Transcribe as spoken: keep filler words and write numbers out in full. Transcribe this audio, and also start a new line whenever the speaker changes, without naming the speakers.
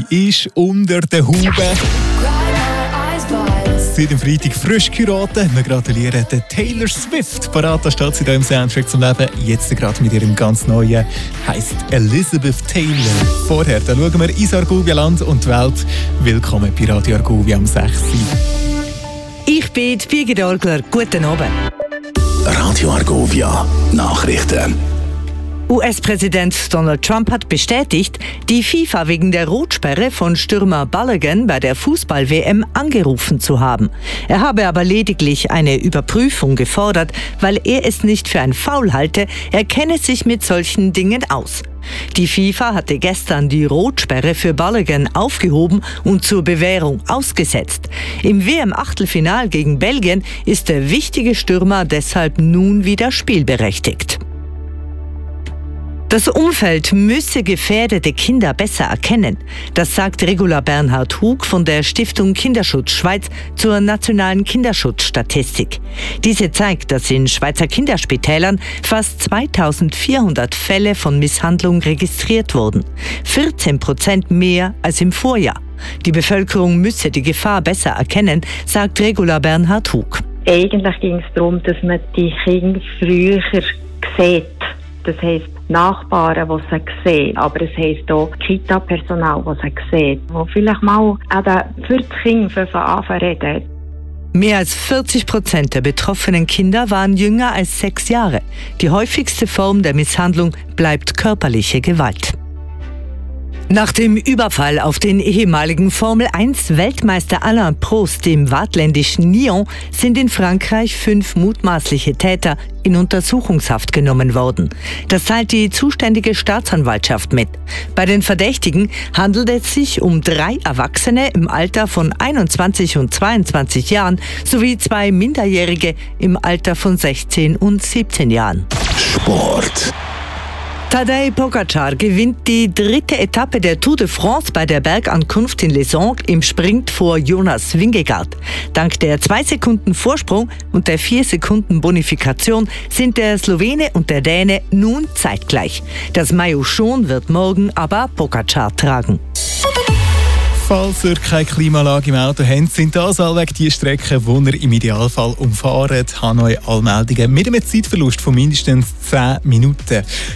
ist unter der Haube. Seit dem Freitag frisch geheiratet. Wir gratulieren der Taylor Swift. Parat steht sie hier im Soundtrack zum Leben. Jetzt gerade mit ihrem ganz neuen, heisst Elizabeth Taylor. Vorher da schauen wir ins Argovia-Land und die Welt. Willkommen bei Radio Argovia am sechs.
Ich bin Birgit Orgler. Guten Abend.
Radio Argovia Nachrichten.
U S-Präsident Donald Trump hat bestätigt, die FIFA wegen der Rotsperre von Stürmer Balogun bei der Fußball-W M angerufen zu haben. Er habe aber lediglich eine Überprüfung gefordert, weil er es nicht für ein Foul halte, er kenne sich mit solchen Dingen aus. Die FIFA hatte gestern die Rotsperre für Balogun aufgehoben und zur Bewährung ausgesetzt. Im W M-Achtelfinal gegen Belgien ist der wichtige Stürmer deshalb nun wieder spielberechtigt. Das Umfeld müsse gefährdete Kinder besser erkennen. Das sagt Regula Bernhard Hug von der Stiftung Kinderschutz Schweiz zur nationalen Kinderschutzstatistik. Diese zeigt, dass in Schweizer Kinderspitälern fast zweitausendvierhundert Fälle von Misshandlung registriert wurden. vierzehn Prozent mehr als im Vorjahr. Die Bevölkerung müsse die Gefahr besser erkennen, sagt Regula Bernhard Hug.
Eigentlich ging es darum, dass man die Kinder früher sieht. Das heisst, Nachbarn, die sie sehen, aber es heisst auch Kita-Personal, das sie sehen, die vielleicht mal eben für das Kind anfangen reden.
Mehr als vierzig Prozent der betroffenen Kinder waren jünger als sechs Jahre. Die häufigste Form der Misshandlung bleibt körperliche Gewalt. Nach dem Überfall auf den ehemaligen Formel eins Weltmeister Alain Prost im waadtländischen Nyon sind in Frankreich fünf mutmaßliche Täter in Untersuchungshaft genommen worden. Das teilt die zuständige Staatsanwaltschaft mit. Bei den Verdächtigen handelt es sich um drei Erwachsene im Alter von einundzwanzig und zweiundzwanzig Jahren sowie zwei Minderjährige im Alter von sechzehn und siebzehn Jahren.
Sport.
Tadej Pogačar gewinnt die dritte Etappe der Tour de France bei der Bergankunft in Les Angles im Sprint vor Jonas Vingegaard. Dank der zwei Sekunden Vorsprung und der vier Sekunden Bonifikation sind der Slowene und der Däne nun zeitgleich. Das Maillot jaune wird morgen aber Pogačar tragen.
Falls ihr keine Klimaanlage im Auto habt, sind das allweg die Strecken, die ihr im Idealfall umfahrt. Hanoi Allmeldungen mit einem Zeitverlust von mindestens zehn Minuten.